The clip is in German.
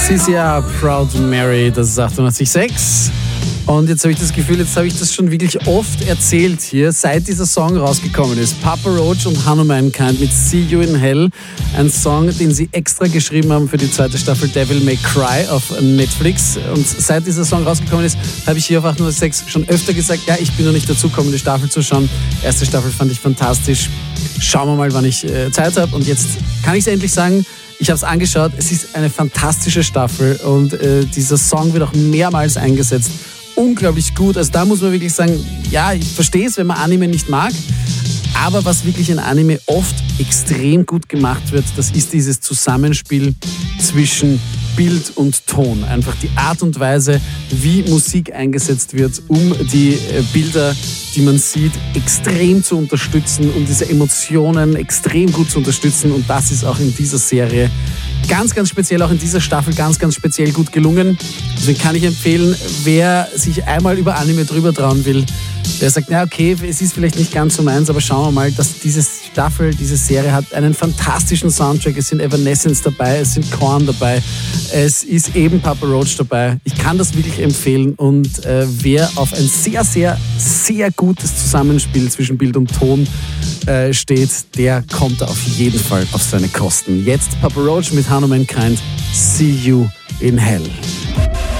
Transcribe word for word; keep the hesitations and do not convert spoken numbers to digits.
C C R, Proud Mary, das ist achtundachtzig Komma sechs. Und jetzt habe ich das Gefühl, jetzt habe ich das schon wirklich oft erzählt hier, seit dieser Song rausgekommen ist. Papa Roach und Hanumankind mit See You in Hell. Ein Song, den sie extra geschrieben haben für die zweite Staffel Devil May Cry auf Netflix. Und seit dieser Song rausgekommen ist, habe ich hier auf achtundachtzig Komma sechs schon öfter gesagt, ja, ich bin noch nicht dazu gekommen, die Staffel zu schauen. Erste Staffel fand ich fantastisch. Schauen wir mal, wann ich äh, Zeit habe. Und jetzt kann ich es endlich sagen. Ich habe es angeschaut. Es ist eine fantastische Staffel. Und äh, dieser Song wird auch mehrmals eingesetzt. Unglaublich gut. Also da muss man wirklich sagen, ja, ich verstehe es, wenn man Anime nicht mag. Aber was wirklich in Anime oft extrem gut gemacht wird, das ist dieses Zusammenspiel zwischen Bild und Ton. Einfach die Art und Weise, wie Musik eingesetzt wird, um die Bilder, die man sieht, extrem zu unterstützen, um diese Emotionen extrem gut zu unterstützen. Und das ist auch in dieser Serie ganz, ganz speziell, auch in dieser Staffel ganz, ganz speziell gut gelungen. Deswegen kann ich empfehlen, wer sich einmal über Anime drüber trauen will, der sagt, na okay, es ist vielleicht nicht ganz so meins, aber schauen wir mal, dass diese Staffel, diese Serie hat einen fantastischen Soundtrack. Es sind Evanescence dabei, es sind Korn dabei, es ist eben Papa Roach dabei. Ich kann das wirklich empfehlen und äh, wer auf ein sehr, sehr, sehr gutes Zusammenspiel zwischen Bild und Ton äh, steht, der kommt auf jeden Fall auf seine Kosten. Jetzt Papa Roach mit Hanumankind, See You in Hell.